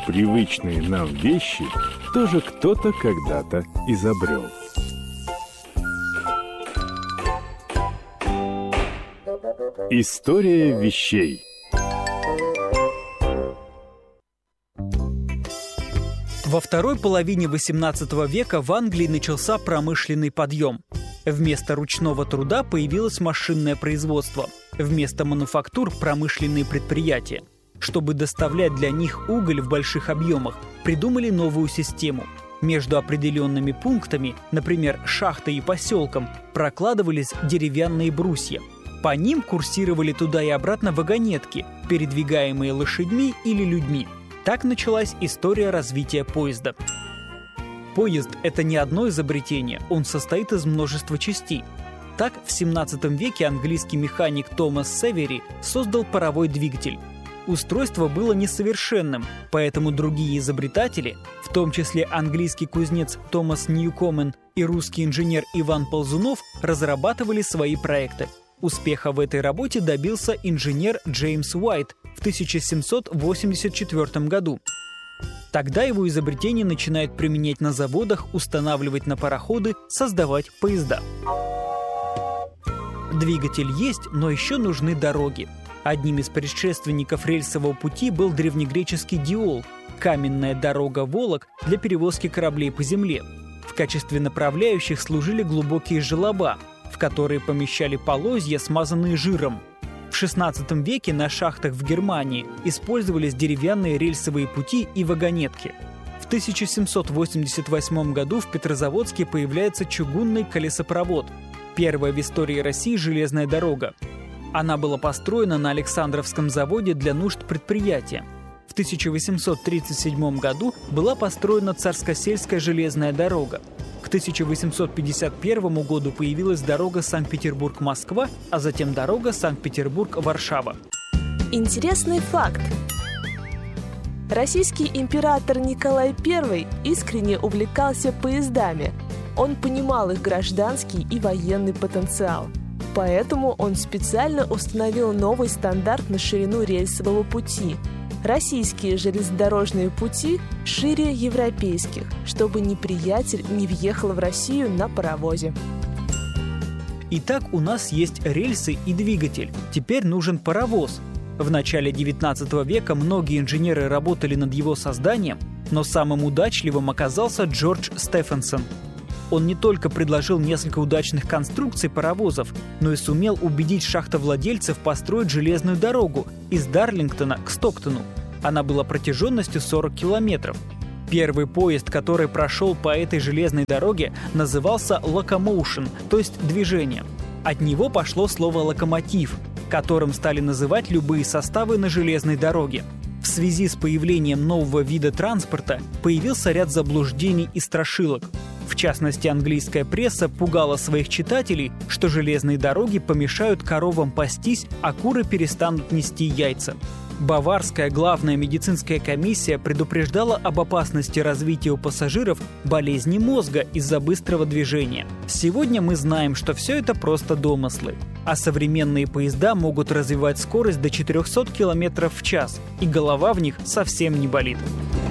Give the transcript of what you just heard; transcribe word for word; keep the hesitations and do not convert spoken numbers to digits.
привычные нам вещи тоже кто-то когда-то изобрел. История вещей. Во второй половине восемнадцатого века в Англии начался промышленный подъем. Вместо ручного труда появилось машинное производство. Вместо мануфактур – промышленные предприятия. Чтобы доставлять для них уголь в больших объемах, придумали новую систему. Между определенными пунктами, например, шахтой и поселком, прокладывались деревянные брусья. По ним курсировали туда и обратно вагонетки, передвигаемые лошадьми или людьми. Так началась история развития поезда. Поезд – это не одно изобретение, он состоит из множества частей. Так, в семнадцатом веке английский механик Томас Севери создал паровой двигатель. Устройство было несовершенным, поэтому другие изобретатели, в том числе английский кузнец Томас Ньюкомен и русский инженер Иван Ползунов, разрабатывали свои проекты. Успеха в этой работе добился инженер Джеймс Уайт в тысяча семьсот восемьдесят четвёртом году. Тогда его изобретение начинают применять на заводах, устанавливать на пароходы, создавать поезда. Двигатель есть, но еще нужны дороги. Одним из предшественников рельсового пути был древнегреческий диол – каменная дорога-волок для перевозки кораблей по земле. В качестве направляющих служили глубокие желоба, в которые помещали полозья, смазанные жиром. В шестнадцатом веке на шахтах в Германии использовались деревянные рельсовые пути и вагонетки. В тысяча семьсот восемьдесят восьмом году в Петрозаводске появляется чугунный колесопровод – первая в истории России железная дорога. Она была построена на Александровском заводе для нужд предприятия. В тысяча восемьсот тридцать седьмом году была построена Царскосельская железная дорога. К тысяча восемьсот пятьдесят первому году появилась дорога Санкт-Петербург-Москва, а затем дорога Санкт-Петербург-Варшава. Интересный факт. Российский император Николай Первый искренне увлекался поездами. Он понимал их гражданский и военный потенциал. Поэтому он специально установил новый стандарт на ширину рельсового пути. Российские железнодорожные пути шире европейских, чтобы неприятель не въехал в Россию на паровозе. Итак, у нас есть рельсы и двигатель. Теперь нужен паровоз. В начале девятнадцатого века многие инженеры работали над его созданием, но самым удачливым оказался Джордж Стефенсон. Он не только предложил несколько удачных конструкций паровозов, но и сумел убедить шахтовладельцев построить железную дорогу из Дарлингтона к Стоктону. Она была протяженностью сорок километров. Первый поезд, который прошел по этой железной дороге, назывался «локомоушен», то есть «движение». От него пошло слово «локомотив», которым стали называть любые составы на железной дороге. В связи с появлением нового вида транспорта появился ряд заблуждений и страшилок. В частности, английская пресса пугала своих читателей, что железные дороги помешают коровам пастись, а куры перестанут нести яйца. Баварская главная медицинская комиссия предупреждала об опасности развития у пассажиров болезни мозга из-за быстрого движения. Сегодня мы знаем, что все это просто домыслы. А современные поезда могут развивать скорость до четырехсот километров в час, и голова в них совсем не болит.